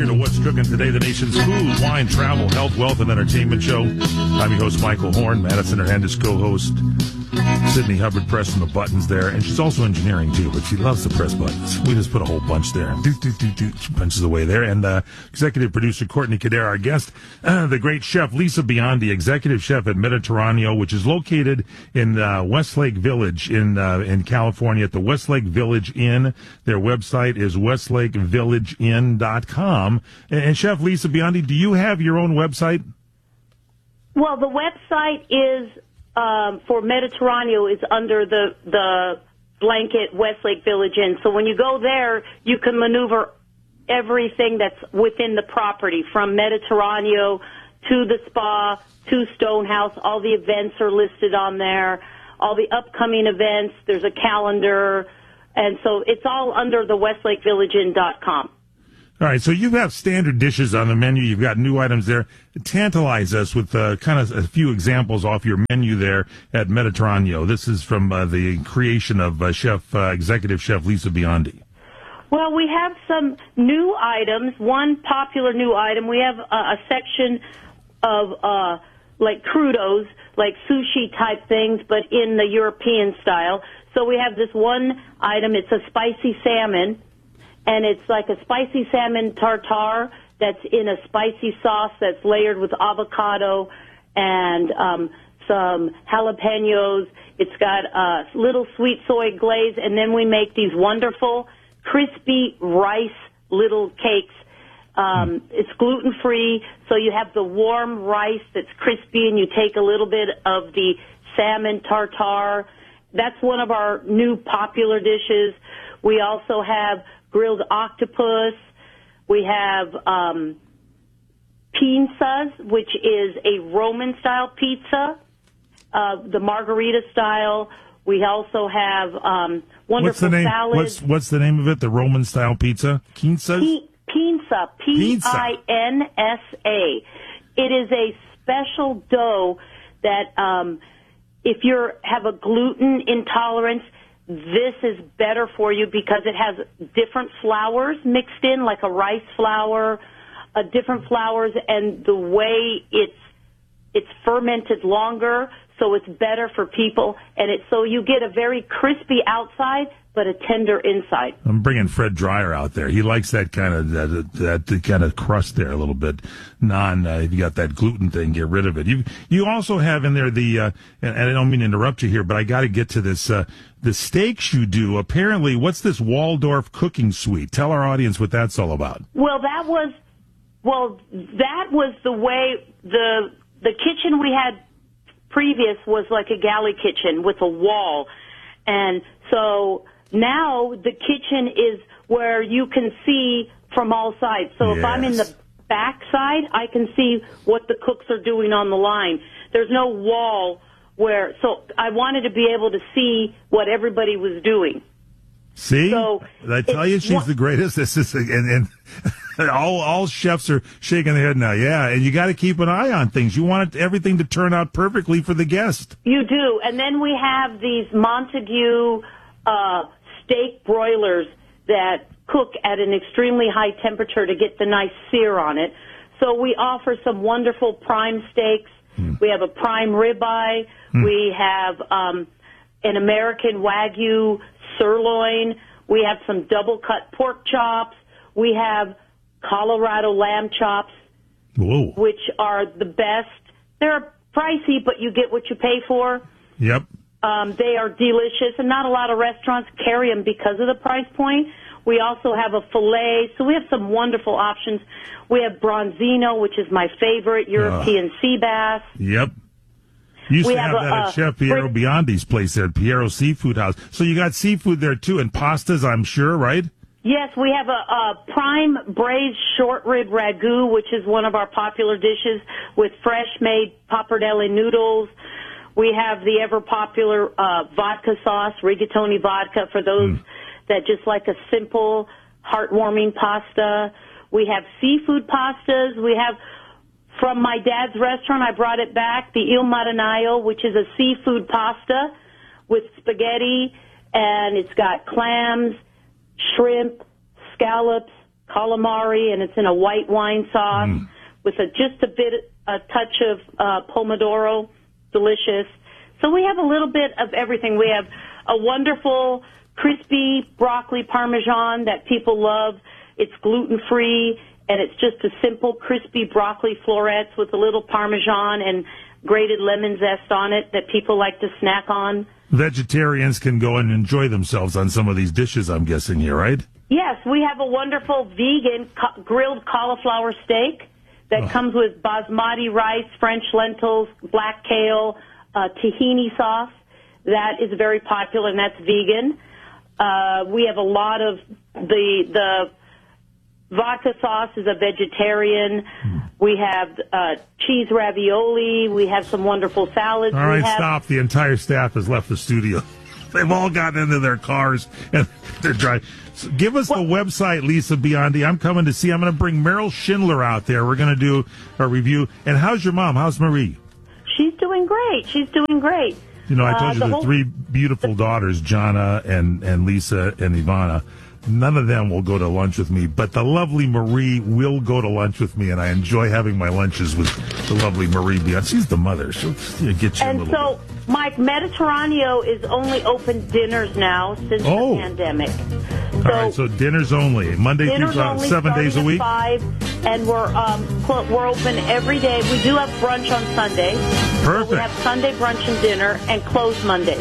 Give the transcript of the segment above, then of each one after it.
here to What's Cooking Today, the nation's food, wine, travel, health, wealth, and entertainment show. I'm your host, Michael Horn. Madison Hernandez, co-host. Sydney Hubbard pressing the buttons there. And she's also engineering, too, but she loves to press buttons. We just put a whole bunch there. She punches away there. And executive producer Courtney Kader, our guest, the great chef Lisa Biondi, executive chef at Mediterraneo, which is located in Westlake Village in California at the Westlake Village Inn. Their website is westlakevillageinn.com. And Chef Lisa Biondi, do you have your own website? Well, the website is for Mediterraneo is under the blanket Westlake Village Inn. So when you go there, you can maneuver everything that's within the property, from Mediterraneo to the spa to Stonehouse. All the events are listed on there. All the upcoming events, there's a calendar. And so it's all under the westlakevillageinn.com. All right, so you have standard dishes on the menu. You've got new items there. Tantalize us with kind of a few examples off your menu there at Mediterraneo. This is from the creation of executive chef Lisa Biondi. Well, we have some new items. One popular new item, we have a section of like crudos, like sushi type things, but in the European style. So we have this one item. It's a spicy salmon. And it's like a spicy salmon tartare that's in a spicy sauce that's layered with avocado and some jalapenos. It's got a little sweet soy glaze, and then we make these wonderful crispy rice little cakes. It's gluten-free, so you have the warm rice that's crispy, and you take a little bit of the salmon tartare. That's one of our new popular dishes. We also have grilled octopus. We have pizzas, which is a Roman-style pizza, the margarita style. We also have wonderful salads. What's the name of it, the Roman-style pizza? Pizzas? Pinsa, P-I-N-S-A. It is a special dough that if you have a gluten intolerance, this is better for you because it has different flours mixed in, like a rice flour, different flours, and the way it's fermented longer, so it's better for people. And so you get a very crispy outside, but a tender inside. I'm bringing Fred Dreyer out there. He likes that kind of that kind of crust there a little bit. If you got that gluten thing, get rid of it. You also have in there and I don't mean to interrupt you here, but I got to get to this. The steaks you do. Apparently, what's this Waldorf cooking suite? Tell our audience what that's all about. Well, that was the way the kitchen we had previous was like a galley kitchen with a wall, and so now the kitchen is where you can see from all sides. So if I'm in the back side, I can see what the cooks are doing on the line. There's no wall so I wanted to be able to see what everybody was doing. See? So I tell you, she's the greatest. This is, and all chefs are shaking their head now. Yeah, and you got to keep an eye on things. You want everything to turn out perfectly for the guest. You do. And then we have these Montague steak broilers that cook at an extremely high temperature to get the nice sear on it. So we offer some wonderful prime steaks. We have a prime ribeye. We have an American Wagyu sirloin. We have some double-cut pork chops. We have Colorado lamb chops, which are the best. They're pricey, but you get what you pay for. Yep. They are delicious, and not a lot of restaurants carry them because of the price point. We also have a filet, so we have some wonderful options. We have bronzino, which is my favorite, European sea bass. Yep. You used to have that at Chef Piero Biondi's place there, Piero Seafood House. So you got seafood there, too, and pastas, I'm sure, right? Yes, we have a prime braised short rib ragu, which is one of our popular dishes, with fresh-made pappardelle noodles. We have the ever-popular vodka sauce, rigatoni vodka, for those that just like a simple, heartwarming pasta. We have seafood pastas. We have, from my dad's restaurant, I brought it back, the Il Marinaio, which is a seafood pasta with spaghetti, and it's got clams, shrimp, scallops, calamari, and it's in a white wine sauce with a touch of pomodoro. Delicious. So we have a little bit of everything. We have a wonderful crispy broccoli parmesan that people love. It's gluten-free, and it's just a simple crispy broccoli florets with a little parmesan and grated lemon zest on it that people like to snack on. Vegetarians can go and enjoy themselves on some of these dishes, I'm guessing here, right? Yes, we have a wonderful vegan grilled cauliflower steak that comes with basmati rice, French lentils, black kale, tahini sauce. That is very popular, and that's vegan. We have a lot of the vodka sauce is a vegetarian. We have cheese ravioli. We have some wonderful salads. All right, stop. The entire staff has left the studio. They've all gotten into their cars and they're driving. So give us the website, Lisa Biondi. I'm coming to see. I'm going to bring Meryl Schindler out there. We're going to do a review. And how's your mom? How's Marie? She's doing great. She's doing great. You know, I told you the three beautiful daughters, Jana and Lisa and Ivana. None of them will go to lunch with me, but the lovely Marie will go to lunch with me, and I enjoy having my lunches with the lovely Marie Biondi. She's the mother. She'll get you a little bit. Mike, Mediterraneo is only open dinners now since the pandemic. All right, so dinners only, Monday through 7 days a week. 5, and we're open every day. We do have brunch on Sunday. Perfect. So we have Sunday brunch and dinner, and close Monday.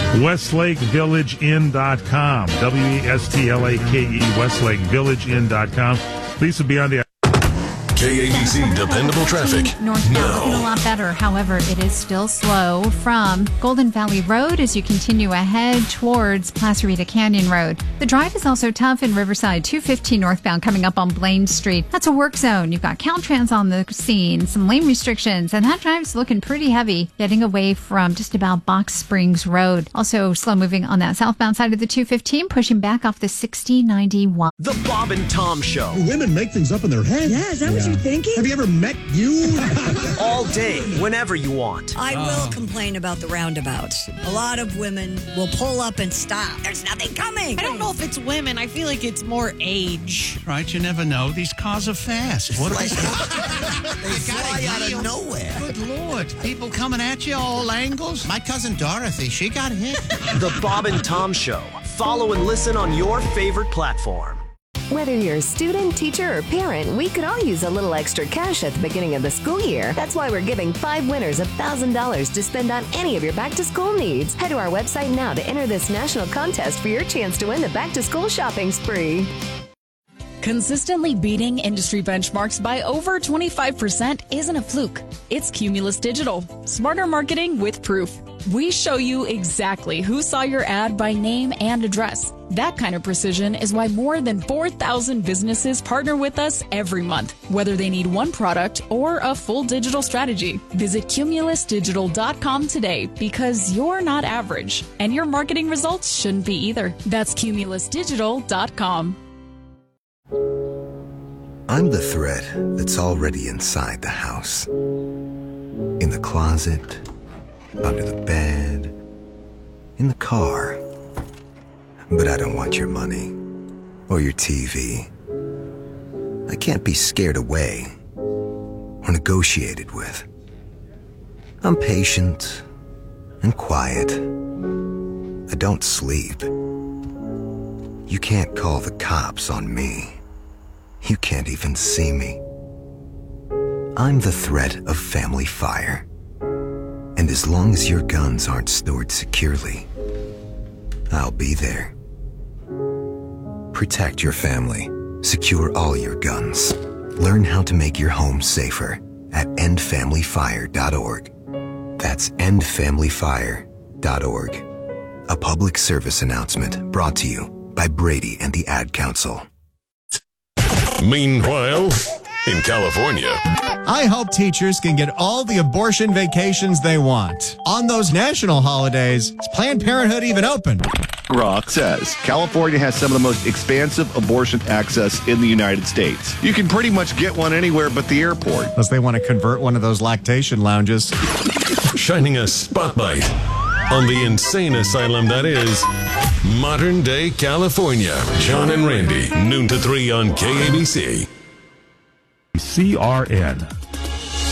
WestlakeVillageInn.com. WESTLAKE, WestlakeVillageInn.com. Lisa Biondi. KABC Dependable Traffic. Northbound looking a lot better. However, it is still slow from Golden Valley Road as you continue ahead towards Placerita Canyon Road. The drive is also tough in Riverside, 215 northbound coming up on Blaine Street. That's a work zone. You've got Caltrans on the scene, some lane restrictions, and that drive's looking pretty heavy, getting away from just about Box Springs Road. Also slow moving on that southbound side of the 215, pushing back off the 6091. The Bob and Tom Show. Women make things up in their head. Yeah, is that what you're thinking? Have you ever met you? All day, whenever you want. I will complain about the roundabouts. A lot of women will pull up and stop. There's nothing coming. I don't know if it's women. I feel like it's more age. Right, you never know. These cars are fast. What They fly out of nowhere. Good Lord. People coming at you all angles. My cousin Dorothy, she got hit. The Bob and Tom Show. Follow and listen on your favorite platform. Whether you're a student, teacher, or parent, we could all use a little extra cash at the beginning of the school year. That's why we're giving 5 winners $1,000 to spend on any of your back-to-school needs. Head to our website now to enter this national contest for your chance to win the back-to-school shopping spree. Consistently beating industry benchmarks by over 25% isn't a fluke. It's Cumulus Digital. Smarter marketing with proof. We show you exactly who saw your ad by name and address. That kind of precision is why more than 4,000 businesses partner with us every month, whether they need one product or a full digital strategy. Visit cumulusdigital.com today because you're not average, and your marketing results shouldn't be either. That's cumulusdigital.com. I'm the thread that's already inside the house. In the closet, under the bed, in the car. But I don't want your money or your TV. I can't be scared away or negotiated with. I'm patient and quiet. I don't sleep. You can't call the cops on me. You can't even see me. I'm the threat of family fire. And as long as your guns aren't stored securely, I'll be there. Protect your family. Secure all your guns. Learn how to make your home safer at endfamilyfire.org. That's endfamilyfire.org. A public service announcement brought to you by Brady and the Ad Council. Meanwhile, in California, I hope teachers can get all the abortion vacations they want. On those national holidays, is Planned Parenthood even open? Groth says California has some of the most expansive abortion access in the United States. You can pretty much get one anywhere but the airport. Unless they want to convert one of those lactation lounges. Shining a spotlight on the insane asylum that is Modern Day California. John and Randy, noon to 3 on KABC. CRN.